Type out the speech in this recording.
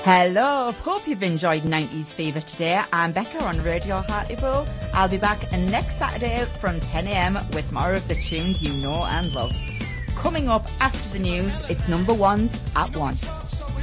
Hello, hope you've enjoyed 90s Fever today. I'm Becca on Radio Hartlepool. I'll be back next Saturday from 10am with more of the tunes you know and love. Coming up after the news, it's number ones at 1.